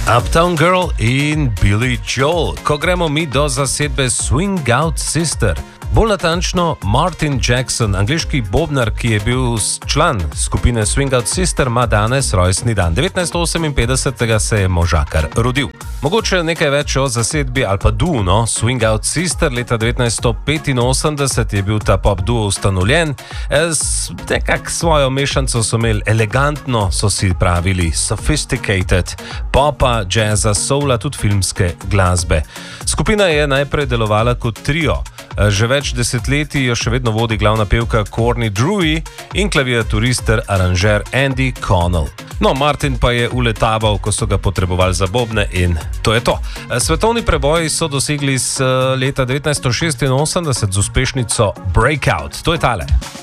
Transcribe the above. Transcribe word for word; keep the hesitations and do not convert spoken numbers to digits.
Uptown Girl in Billy Joel, ko gremo mi do zasedbe Swing Out Sister. Bolj natančno, Martin Jackson, angliški bobnar, ki je bil član skupine Swing Out Sister, ima danes rojstni dan. devetnajststo oseminpetdeset se je možakar rodil. Mogoče nekaj več o zasedbi ali pa duo, no? Swing Out Sister, leta devetnajststo petinosemdeset je bil ta pop duo ustanovljen. S nekak svojo mešanco so imeli elegantno, so si pravili sophisticated, popa, jazza, soula, tudi filmske glasbe. Skupina je najprej delovala kot trio. Že več desetletij jo še vedno vodi glavna pevka Courtney Drury in klaviaturist ter aranžer Andy Connell. No, Martin pa je uletaval, ko so ga potrebovali za bobne, in to je to. Svetovni preboj so dosegli z leta devetnajststo šestinosemdeset z uspešnico Breakout. To je tale.